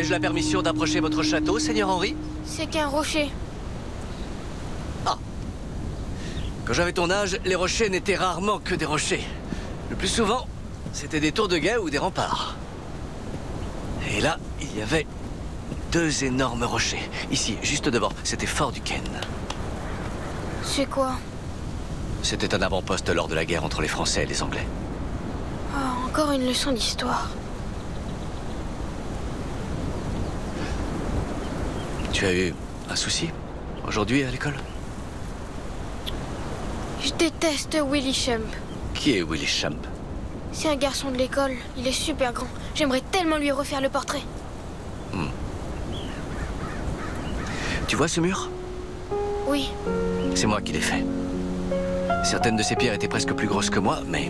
Ai-je la permission d'approcher votre château, Seigneur Henri? C'est qu'un rocher. Ah. Quand j'avais ton âge, les rochers n'étaient rarement que des rochers. Le plus souvent, c'était des tours de guet ou des remparts. Et là, il y avait 2 énormes rochers. Ici, juste devant, c'était Fort Duquesne. C'est quoi? C'était un avant-poste lors de la guerre entre les Français et les Anglais. Oh, encore une leçon d'histoire. Tu as eu un souci aujourd'hui à l'école? Je déteste Willy Chump. Qui est Willy Chump? C'est un garçon de l'école. Il est super grand. J'aimerais tellement lui refaire le portrait. Tu vois ce mur? Oui. C'est moi qui l'ai fait. Certaines de ces pierres étaient presque plus grosses que moi, mais